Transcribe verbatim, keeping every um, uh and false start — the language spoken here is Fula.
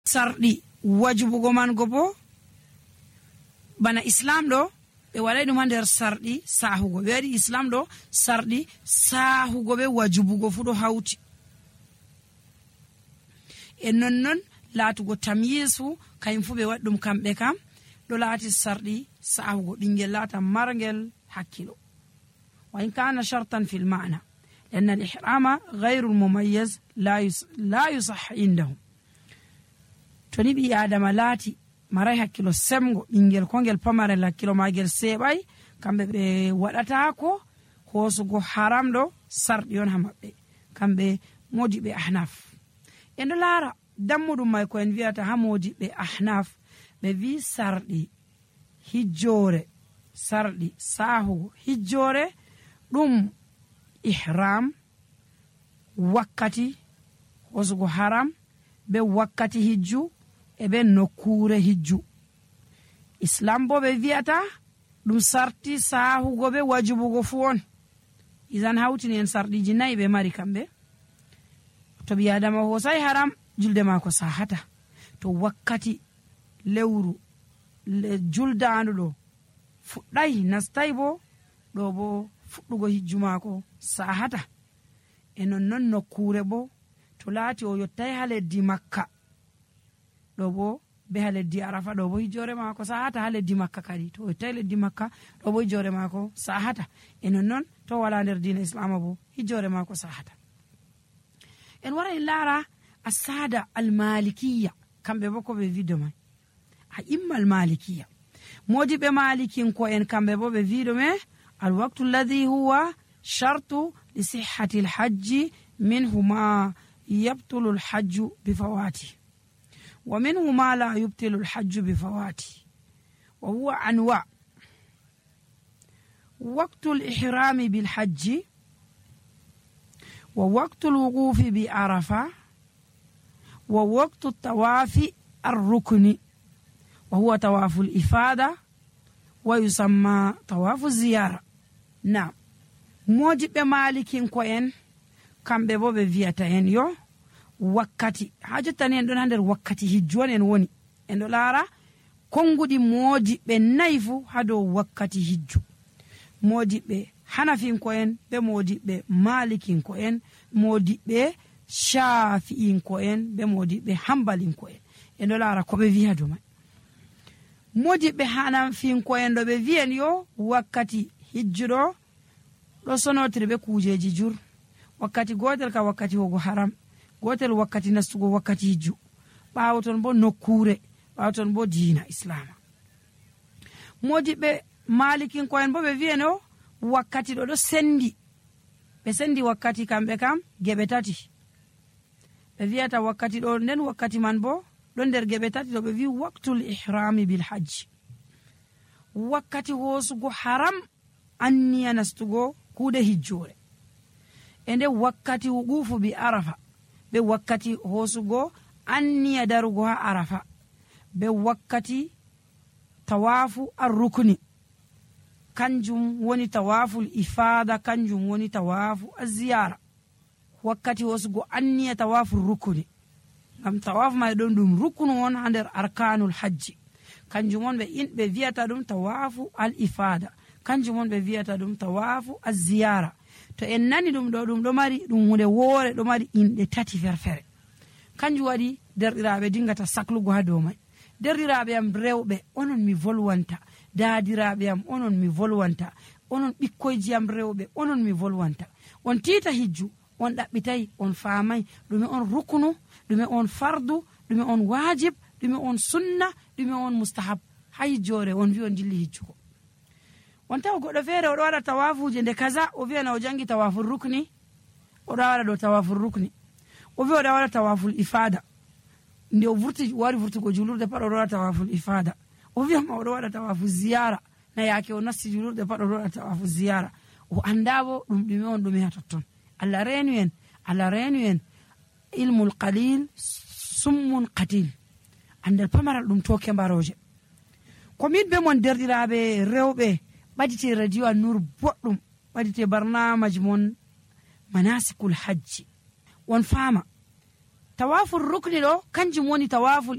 sardi wajibugo man go bo bana islam do be walay dum hander sardi sahugo be wadi islam do sardi sahugo be wajibugo fu do hauti e non non latugo tamyisu kayim fu be waddum kambe kam do lati sardi sahugo dingel lata margel hakilo wa in kana shartan fil ma'na لأن الإحرام غير المميز لا يص... لا يصح عندهم toni bi adama lati maray hakkilo semgo bingel kongel pamare la kilo magel sebay kambe be wadata ko hosugo haram do sardi on hamabbe kambe modi be ahnaf endo lara dammudum may ko en wiata hamodi be ahnaf be vi sardi hijjore sardi sahugo hijjore dum ihram wakkati hosugo haram be wakkati hijju e be nokure hijju islam bo be viata dum sarti sahugo be wajibugo fu on izan hawtini en sardiji nay be mari kambe to bi adama ho sai haram julde mako sahata to wakkati lewru le julda andudo fuddai nastai bo do bo fuddugo hijju mako sahata e non non nokure bo to lati o yottay haleddi makka do bo be haleddi arafa do bo hijore mako sahata haleddi makka kadi to yottay leddi makka do bo hijore mako sahata e non non to wala nder diina islam bo hijore mako sahata en wara lara asada almalikiyya kambe boko be video mai a imma almalikiyya modi be malikin ko en kambe bo be video me الوقت الذي هو شرط لصحة الحج منه ما يبطل الحج بفواته ومنه ما لا يبطل الحج بفواته وهو أنواع وقت الإحرام بالحج ووقت الوقوف بعرفة ووقت الطواف الركن وهو طواف الإفادة ويسمى طواف الزيارة نعم موجب مالكين كوين kambe bo be viata en yo wakkati haje tan en don hander wakkati hijjon en woni en do lara kongudi modi be naifu hado wakkati hijju modi be hanafin ko en be modi be malikin ko en modi be shafi'in ko en be modi be hanbalin ko en en do lara ko be viya do mai modi be hanafin ko en do be viyen yo wakkati hijjudo do sonotire be kujeji jur wakkati gotel ka wakkati wogo haram gotel wakkati nastugo wakkati hijju bawton bo nokkure bawton bo diina islama modi be malikin ko en bo be wieno wakkati do do sendi be sendi wakkati kambe kam gebe tati be wiata wakkati do nden wakkati man bo do nder gebe tati do be wi waqtul ihram bil hajj wakkati hosugo haram anniya nastugo kude hijjore ende wakkati wuqufu bi arafa be wakkati hosugo anniya darugo ha arafa be wakkati tawafu ar-rukni kanjum woni tawaful ifada kanjum woni tawafu az-ziyara wakkati hosugo anniya tawafu ar-rukni ngam tawaf may don dum ruknu won hander arkanul hajj kanjum won be inbe viata dum tawafu al-ifada kanjum won be viata dum tawafu az-ziyara to en nani dum do dum do mari dum hunde woore do mari inde tati ferfere kanju wadi derdiraabe dingata saklugo ha do mai derdiraabe am rewbe onon mi volwanta daadiraabe am onon mi volwanta onon bikkoyji am rewbe onon mi volwanta on tita hijju on dabbitay on faamay dum on rukunu dum on fardu dum on wajib dum on sunna dum on mustahab hay jore on wi on dilli hijju ko on taw goddo fere o do wada tawafuje nde kaza o wi na o jangi tawafur rukni o do wada do tawafur rukni o wi o do wada tawaful ifada nde o vurti wari vurtugo julurde pado do wada tawaful ifada o wi ma o do wada tawafu ziyara na yake o nasti julurde pado do wada tawafu ziyara o andabo dum dum on dum ha totton alla renu en alla renu en ilmul qalil summun qatil andal pamaral dum toke baroje ko min be mon derdirabe rewbe badite radio an-nur boddum badite barnamaj mon manasikul hajj won fama tawaful rukni ɗo kanjum woni tawaful